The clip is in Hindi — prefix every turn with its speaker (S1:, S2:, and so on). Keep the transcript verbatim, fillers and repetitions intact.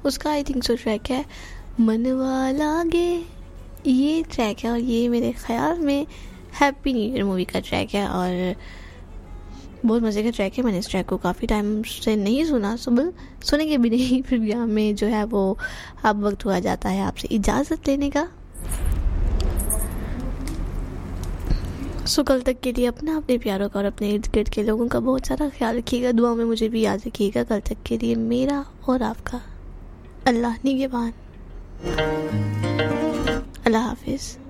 S1: उसका आई थिंक सो ट्रैक है मनवा लागे, ये ट्रैक है और ये मेरे ख्याल में हैप्पी न्यू ईयर मूवी का ट्रैक है और बहुत मज़े का ट्रैक है। मैंने इस ट्रैक को काफ़ी टाइम से नहीं सुना, सुबह सुनेंगे भी नहीं, फिर यहाँ में जो है वो अब वक्त हुआ जाता है आपसे इजाज़त लेने का। सो कल तक के लिए अपना, अपने प्यारों का और अपने इर्द गिर्द के लोगों का बहुत सारा ख्याल रखिएगा, दुआ में मुझे भी याद रखिएगा। कल तक के लिए मेरा और आपका अल्लाह निगहबान। अल्लाह हाफिज़।